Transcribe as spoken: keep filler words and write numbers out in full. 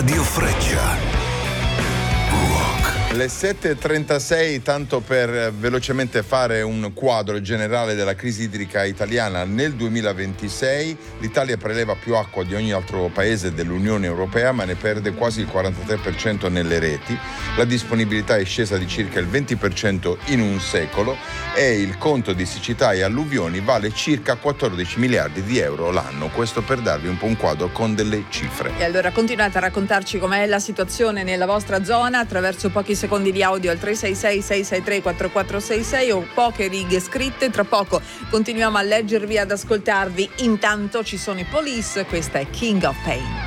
Radio Freccia. Le sette e trentasei, tanto per velocemente fare un quadro generale della crisi idrica italiana. Nel duemilaventisei l'Italia preleva più acqua di ogni altro paese dell'Unione Europea, ma ne perde quasi il quarantatré per cento nelle reti. La disponibilità è scesa di circa il venti per cento in un secolo e il conto di siccità e alluvioni vale circa quattordici miliardi di euro l'anno. Questo per darvi un po' un quadro con delle cifre. E allora continuate a raccontarci com'è la situazione nella vostra zona attraverso pochi secondi di audio al tre sei sei sei sei tre quattro quattro sei sei o poche righe scritte. Tra poco continuiamo a leggervi, ad ascoltarvi. Intanto ci sono i Police, questa è King of Pain.